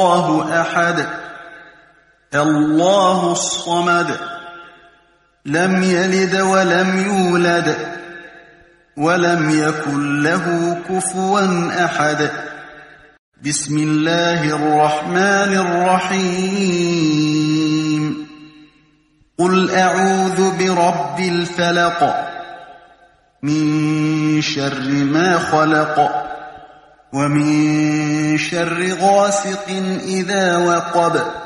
الله أحد الله الصمد لم يلد ولم يولد ولم يكن له كفوا أحد بسم الله الرحمن الرحيم قل أعوذ برب الفلق من شر ما خلق ومن شر غاسق إذا وقب